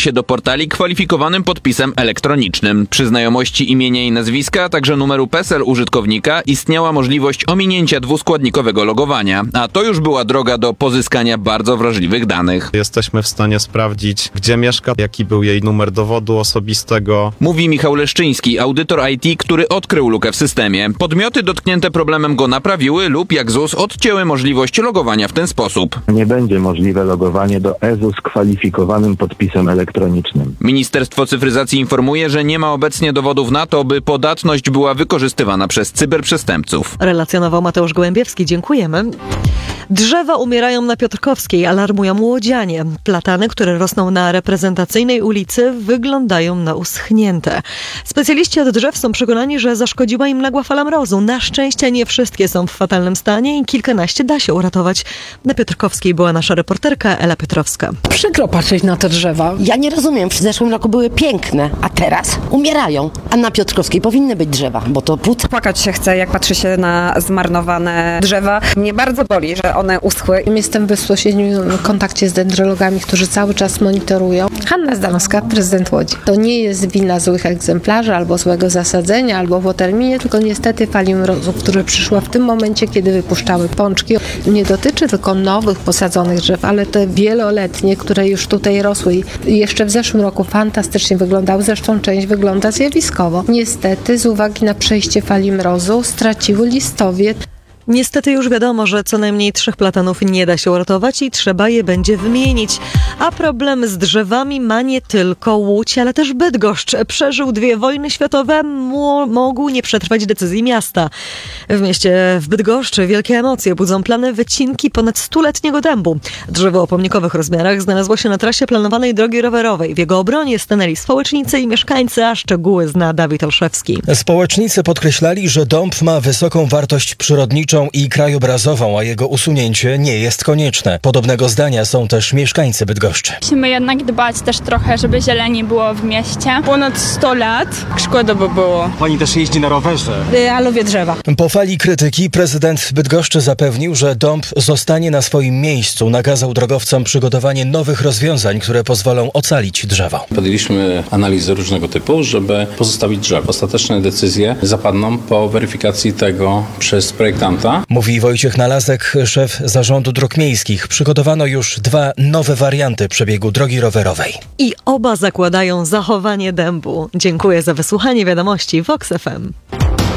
się do portali kwalifikowanym podpisem elektronicznym. Przy znajomości imienia i nazwiska, a także numeru PESEL użytkownika istniała możliwość ominięcia dwuskładnikowego logowania, a to już była droga do pozyskania bardzo wrażliwych danych. Jesteśmy w stanie sprawdzić, gdzie mieszka, jaki był jej numer dowodu osobistego. Mówi Michał Leszczyński, audytor IT, który odkrył lukę w systemie. Podmioty dotknięte problemem go naprawiły lub jak ZUS odcięły możliwość logowania w ten sposób. Nie będzie możliwe logowanie do EZU z kwalifikowanym podpisem elektronicznym. Ministerstwo Cyfryzacji informuje, że nie ma obecnie dowodów na to, by podatność była wykorzystywana przez cyberprzestępców. Relacjonował Mateusz Gołębiewski. Dziękujemy. Drzewa umierają na Piotrkowskiej, alarmują łodzianie. Platany, które rosną na reprezentacyjnej ulicy, wyglądają na uschnięte. Specjaliści od drzew są przekonani, że zaszkodziła im nagła fala mrozu. Na szczęście nie wszystkie są w fatalnym stanie i kilkanaście da się uratować. Na Piotrkowskiej była nasza reporterka Ela Piotrowska. Przykro patrzeć na te drzewa. Ja nie rozumiem, w zeszłym roku były piękne, a teraz umierają. A na Piotrkowskiej powinny być drzewa, bo to płód. Płakać się chce, jak patrzy się na zmarnowane drzewa. Mnie bardzo boli, że one uschły. Jestem w bezpośrednim kontakcie z dendrologami, którzy cały czas monitorują. Hanna Zdanowska, prezydent Łodzi. To nie jest wina złych egzemplarzy, albo złego zasadzenia, albo po terminie, tylko niestety fali mrozu, która przyszła w tym momencie, kiedy wypuszczały pączki. Nie dotyczy tylko nowych posadzonych drzew, ale te wieloletnie, które już tutaj rosły i jeszcze w zeszłym roku fantastycznie wyglądały. Zresztą część wygląda zjawiskowo. Niestety z uwagi na przejście fali mrozu straciły listowie. Niestety już wiadomo, że co najmniej 3 platanów nie da się uratować i trzeba je będzie wymienić. A problem z drzewami ma nie tylko Łódź, ale też Bydgoszcz. Przeżył 2 wojny światowe, mógł nie przetrwać decyzji miasta. W mieście w Bydgoszczy wielkie emocje budzą plany wycinki ponad 100-letniego dębu. Drzewo o pomnikowych rozmiarach znalazło się na trasie planowanej drogi rowerowej. W jego obronie stanęli społecznicy i mieszkańcy, a szczegóły zna Dawid Olszewski. Społecznicy podkreślali, że dąb ma wysoką wartość przyrodniczą i krajobrazową, a jego usunięcie nie jest konieczne. Podobnego zdania są też mieszkańcy Bydgoszczy. Musimy jednak dbać też trochę, żeby zieleni było w mieście. Ponad 100 lat. Szkoda by było. Pani też jeździ na rowerze. Ja lubię drzewa. Po fali krytyki prezydent Bydgoszczy zapewnił, że dąb zostanie na swoim miejscu. Nakazał drogowcom przygotowanie nowych rozwiązań, które pozwolą ocalić drzewo. Podjęliśmy analizy różnego typu, żeby pozostawić drzewo. Ostateczne decyzje zapadną po weryfikacji tego przez projektanta. Mówi Wojciech Nalazek, szef Zarządu Dróg Miejskich. Przygotowano już 2 nowe warianty przebiegu drogi rowerowej. I oba zakładają zachowanie dębu. Dziękuję za wysłuchanie wiadomości Vox FM.